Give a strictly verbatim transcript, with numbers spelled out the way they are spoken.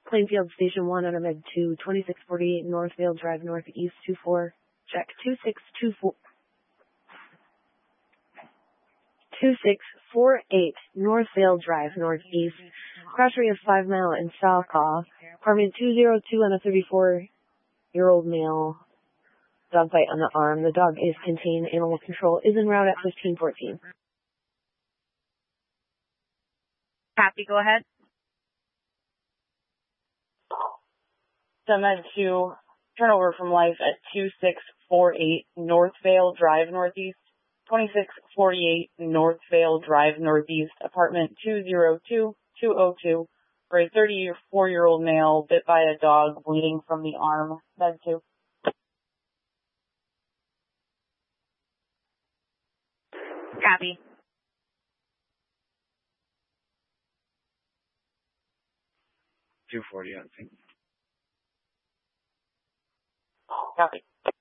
Plainfield Station one out of Med two, twenty-six forty-eight Northvale Drive Northeast, two four. Check two six two four. two six four eight Northvale Drive Northeast. Crash rate of five mile in Salcaw. Apartment two oh two on a thirty-four-year-old male. Dog bite on the arm. The dog is contained. Animal control is en route at fifteen fourteen. Happy, go ahead. Med two, turnover from life at two six four eight Northvale Drive Northeast, twenty-six forty-eight Northvale Drive Northeast, apartment two oh two two oh two, for a thirty-four-year-old male bit by a dog bleeding from the arm. Med two. Copy. two forty, I think. Copy.